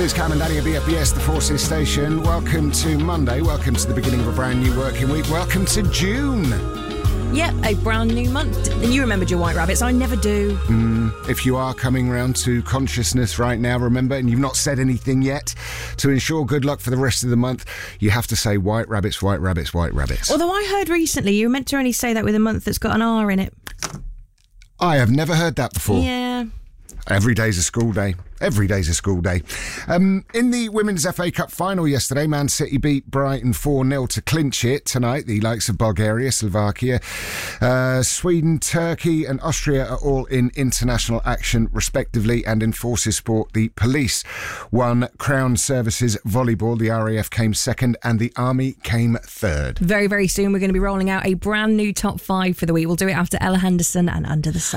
is Cam and Danny at BFBS, the Forces Station. Welcome to Monday. Welcome to the beginning of a brand new working week. Welcome to June. Yep, a brand new month. And you remembered your White Rabbits. I never do. If you are coming round to consciousness right now, remember, and you've not said anything yet, to ensure good luck for the rest of the month, you have to say White Rabbits, White Rabbits, White Rabbits. Although I heard recently you were meant to only say that with a month that's got an R in it. I have never heard that before. Yeah. Every day's a school day. Every day's a school day. In the Women's FA Cup final yesterday, Man City beat Brighton 4-0 to clinch it. Tonight, the likes of Bulgaria, Slovakia, Sweden, Turkey and Austria are all in international action, respectively. And in Forces Sport, the Police won Crown Services Volleyball. The RAF came second and the Army came third. Very, very soon we're going to be rolling out a brand new top 5 for the week. We'll do it after Ella Henderson and Under the Sun.